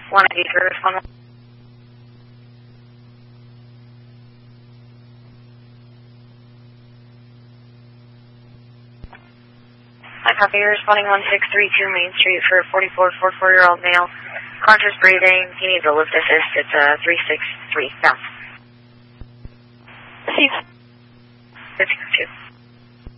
183, respond. Hi, copy. You're responding 1632 Main Street for a 44-year-old male. Conscious breathing. He needs a lift assist. It's 363. Bounce. Receive. 52.